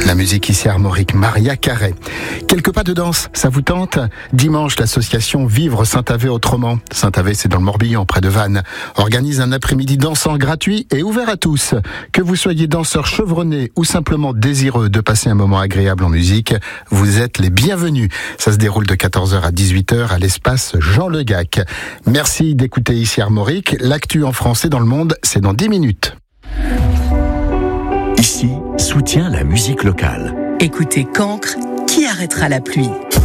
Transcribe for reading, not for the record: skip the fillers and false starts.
La musique ici Armorique, Maria Carré. Quelques pas de danse, ça vous tente? Dimanche, l'association Vivre Saint-Avé Autrement, Saint-Avé c'est dans le Morbihan, près de Vannes, organise un après-midi dansant gratuit et ouvert à tous. Que vous soyez danseur chevronné ou simplement désireux de passer un moment agréable en musique, vous êtes les bienvenus. Ça se déroule de 14h à 18h à l'espace Jean Le Gac. Merci d'écouter ici Armorique. L'actu en français dans le monde, c'est dans 10 minutes. Ici, soutient la musique locale. Écoutez Cancre, qui arrêtera la pluie?